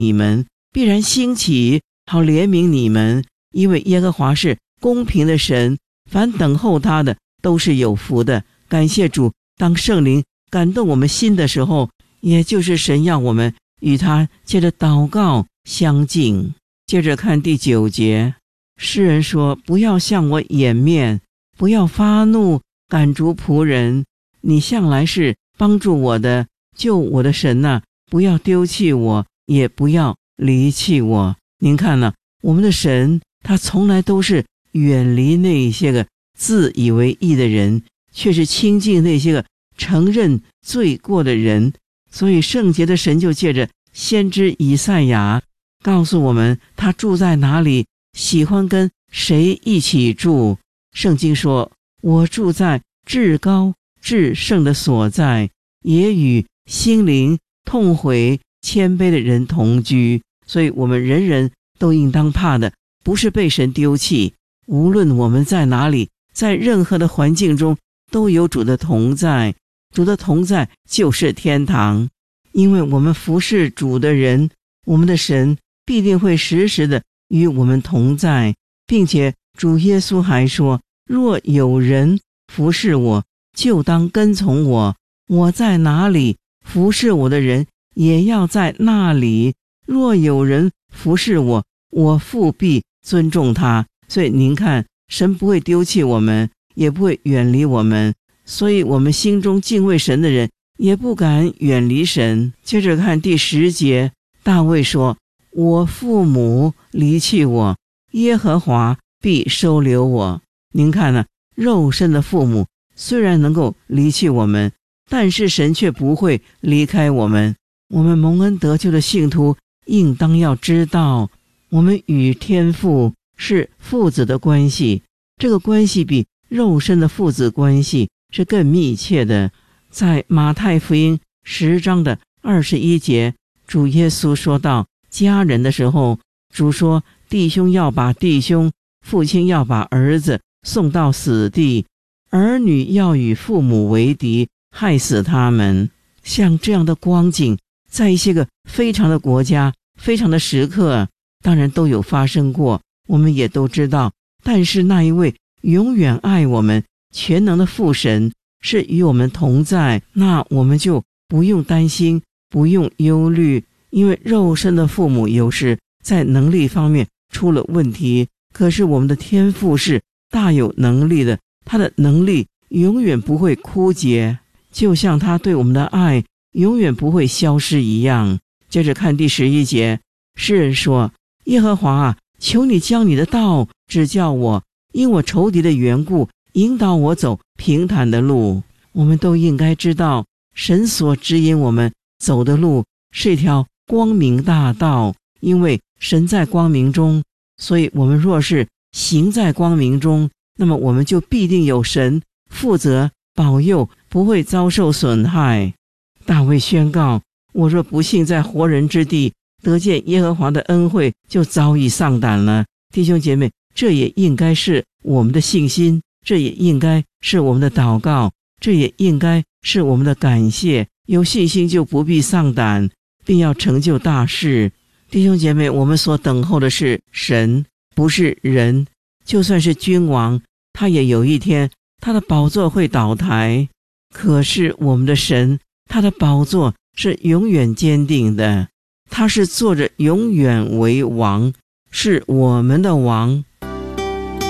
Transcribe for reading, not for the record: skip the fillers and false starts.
你们，必然兴起，好怜悯你们。因为耶和华是公平的神，凡等候他的都是有福的。感谢主，当圣灵感动我们心的时候，也就是神要我们与他借着祷告相近。接着看第9节，诗人说，不要向我掩面，不要发怒赶逐仆人，你向来是帮助我的，救我的神啊，不要丢弃我，也不要离弃我。您看了，我们的神他从来都是远离那些个自以为义的人，却是亲近那些个承认罪过的人。所以圣洁的神就借着先知以赛亚告诉我们，他住在哪里，喜欢跟谁一起住。圣经说，我住在至高至圣的所在，也与心灵痛悔谦卑的人同居。所以我们人人都应当怕的不是被神丢弃，无论我们在哪里，在任何的环境中都有主的同在，主的同在就是天堂。因为我们服侍主的人，我们的神必定会时时的与我们同在，并且主耶稣还说，若有人服侍我，就当跟从我，我在哪里，服侍我的人也要在那里。若有人服侍我，我父必尊重他。所以您看，神不会丢弃我们，也不会远离我们，所以我们心中敬畏神的人也不敢远离神。接着看第10节，大卫说，我父母离弃我，耶和华必收留我。您看呢，肉身的父母虽然能够离弃我们，但是神却不会离开我们。我们蒙恩得救的信徒应当要知道，我们与天父是父子的关系，这个关系比肉身的父子关系是更密切的。在马太福音10章的21节，主耶稣说到家人的时候，主说，弟兄要把弟兄，父亲要把儿子送到死地，儿女要与父母为敌，害死他们。像这样的光景，在一些个非常的国家，非常的时刻，当然都有发生过，我们也都知道。但是那一位永远爱我们全能的父神是与我们同在，那我们就不用担心，不用忧虑。因为肉身的父母有时在能力方面出了问题，可是我们的天父是大有能力的，他的能力永远不会枯竭，就像他对我们的爱永远不会消失一样。接着看第11节，诗人说，耶和华啊，求你将你的道指教我，因我仇敌的缘故，引导我走平坦的路。我们都应该知道，神所指引我们走的路是一条光明大道，因为神在光明中，所以我们若是行在光明中，那么我们就必定有神负责保佑，不会遭受损害。大卫宣告，我若不幸在活人之地得见耶和华的恩惠，就早已丧胆了。弟兄姐妹，这也应该是我们的信心，这也应该是我们的祷告，这也应该是我们的感谢。有信心就不必丧胆，并要成就大事。弟兄姐妹，我们所等候的是神，不是人。就算是君王，他也有一天他的宝座会倒台，可是我们的神，他的宝座是永远坚定的，他是坐着永远为王，是我们的王。